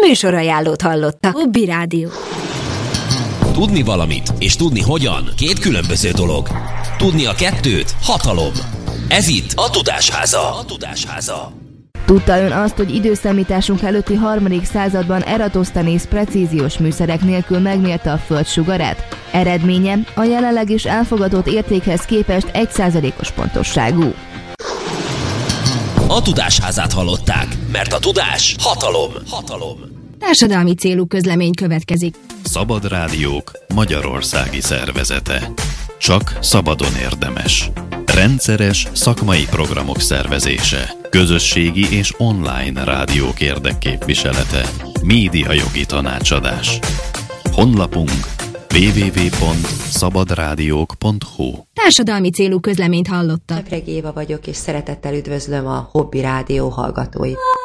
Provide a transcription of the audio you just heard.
Műsorajánlót hallottak. Hobby Rádió. Tudni valamit és tudni hogyan két különböző dolog. Tudni a kettőt hatalom. Ez itt a Tudásháza. Tudta ön azt, hogy időszámításunk előtti 3. században Eratosthenész precíziós műszerek nélkül megmérte a Föld sugarát? Eredménye a jelenleg is elfogadott értékhez képest 1%-os pontosságú. A Tudásházát hallották, mert a tudás hatalom. Társadalmi célú közlemény következik. Szabad Rádiók Magyarországi Szervezete. Csak szabadon érdemes. Rendszeres szakmai programok szervezése. Közösségi és online rádiók érdekképviselete. Médiajogi tanácsadás. Honlapunk www.szabadradiók.hu. Társadalmi célú közleményt hallottak. Epreg Éva vagyok, és szeretettel üdvözlöm a Hobby Rádió hallgatóit.